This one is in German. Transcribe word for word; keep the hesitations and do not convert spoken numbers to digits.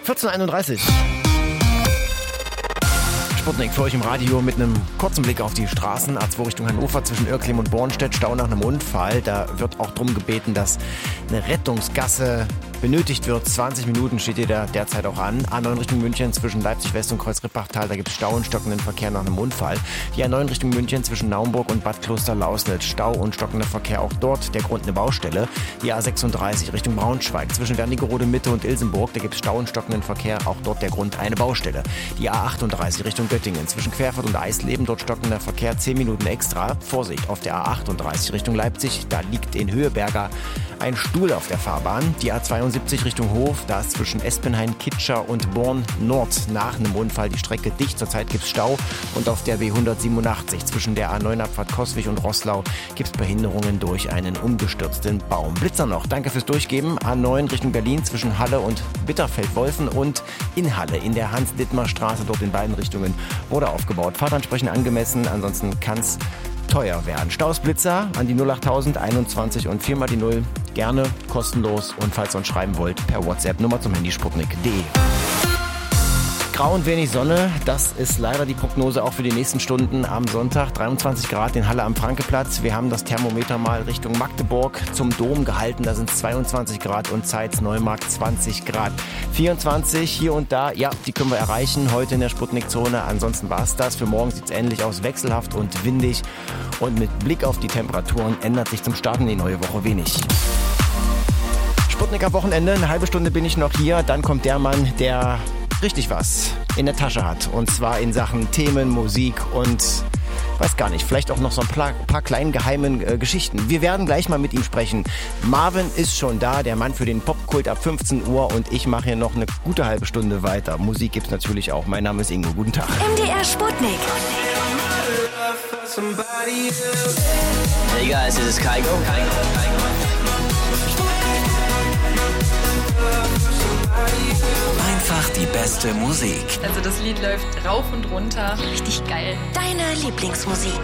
vierzehn Uhr einunddreißig. Sputnik für euch im Radio mit einem kurzen Blick auf die Straßen. A zwei Richtung Hannover zwischen Irklim und Bornstedt. Stau nach einem Unfall. Da wird auch darum gebeten, dass eine Rettungsgasse benötigt wird. zwanzig Minuten steht ihr da derzeit auch an. A neun Richtung München zwischen Leipzig West und Kreuz-Rippachtal. Da gibt es Stau und stockenden Verkehr nach einem Unfall. Die A neun Richtung München zwischen Naumburg und Bad Kloster-Lausnitz. Stau und stockender Verkehr auch dort. Der Grund eine Baustelle. Die A sechsunddreißig Richtung Braunschweig zwischen Wernigerode Mitte und Ilsenburg. Da gibt es Stau und stockenden Verkehr. Auch dort der Grund eine Baustelle. Die A achtunddreißig Richtung Göttingen zwischen Querfurt und Eisleben. Dort stockender Verkehr zehn Minuten extra. Vorsicht auf der A achtunddreißig Richtung Leipzig. Da liegt in Höheberger ein Stuhl auf der Fahrbahn. Die A zweiundsiebzig Richtung Hof, da ist zwischen Espenhain, Kitscher und Born Nord nach einem Unfall die Strecke dicht. Zurzeit gibt es Stau. Und auf der B hundertsiebenundachtzig zwischen der A neun Abfahrt Coswig und Roßlau gibt es Behinderungen durch einen umgestürzten Baum. Blitzer noch, danke fürs Durchgeben. A neun Richtung Berlin zwischen Halle und Bitterfeld-Wolfen und in Halle in der Hans-Dittmar-Straße, dort in beiden Richtungen wurde aufgebaut. Fahrtansprechen angemessen, ansonsten kann es teuer werden. Staus Blitzer an die null achttausend einundzwanzig und vier mal die null. Gerne, kostenlos und falls ihr uns schreiben wollt, per WhatsApp Nummer zum Handy sputnik punkt de. Grau und wenig Sonne, das ist leider die Prognose auch für die nächsten Stunden am Sonntag. dreiundzwanzig Grad in Halle am Frankeplatz. Wir haben das Thermometer mal Richtung Magdeburg zum Dom gehalten. Da sind es zweiundzwanzig Grad und Zeitz Neumarkt zwanzig Grad. vierundzwanzig hier und da, ja, die können wir erreichen heute in der Sputnik-Zone. Ansonsten war es das. Für morgen sieht es ähnlich aus, wechselhaft und windig. Und mit Blick auf die Temperaturen ändert sich zum Starten die neue Woche wenig. Sputnik am Wochenende, eine halbe Stunde bin ich noch hier. Dann kommt der Mann, der richtig was in der Tasche hat. Und zwar in Sachen Themen, Musik und weiß gar nicht, vielleicht auch noch so ein paar, paar kleinen geheimen äh, Geschichten. Wir werden gleich mal mit ihm sprechen. Marvin ist schon da, der Mann für den Popkult ab fünfzehn Uhr und ich mache hier noch eine gute halbe Stunde weiter. Musik gibt's natürlich auch. Mein Name ist Ingo. Guten Tag. M D R Sputnik. Hey guys, this is Kygo. Einfach die beste Musik. Also das Lied läuft rauf und runter. Richtig geil. Deine Lieblingsmusik.